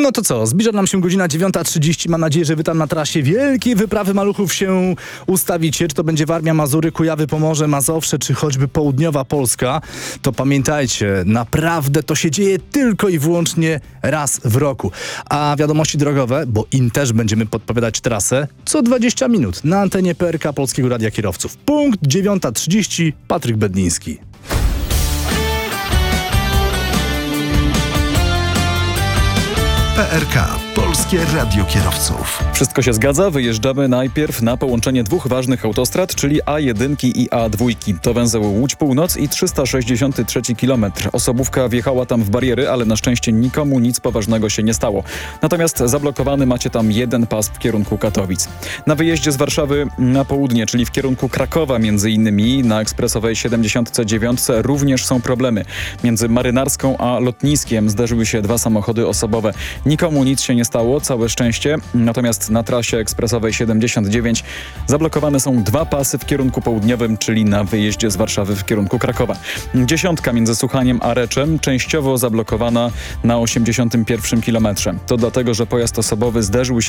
No to co, zbliża nam się godzina 9:30. Mam nadzieję, że wy tam na trasie wielkiej wyprawy maluchów się ustawicie. Czy to będzie Warmia, Mazury, Kujawy, Pomorze, Mazowsze, czy choćby południowa Polska. To pamiętajcie, naprawdę to się dzieje tylko i wyłącznie raz w roku. A wiadomości drogowe, bo im też będziemy podpowiadać trasę, co 20 minut na antenie PRK Polskiego Radia Kierowców. Punkt 9:30, Patryk Bedliński. PRK, Polskie Radio Kierowców. Wszystko się zgadza. Wyjeżdżamy najpierw na połączenie dwóch ważnych autostrad, czyli A1 i A2. To węzeł Łódź Północ i 363 km. Osobówka wjechała tam w bariery, ale na szczęście nikomu nic poważnego się nie stało. Natomiast zablokowany macie tam jeden pas w kierunku Katowic. Na wyjeździe z Warszawy na południe, czyli w kierunku Krakowa między innymi, na ekspresowej 79 również są problemy. Między Marynarską a Lotniskiem zderzyły się dwa samochody osobowe. Nikomu nic się nie stało, całe szczęście. Natomiast na trasie ekspresowej 79 zablokowane są dwa pasy w kierunku południowym, czyli na wyjeździe z Warszawy w kierunku Krakowa. 10 między Suchaniem a Reczem częściowo zablokowana na 81 kilometrze. To dlatego, że pojazd osobowy zderzył się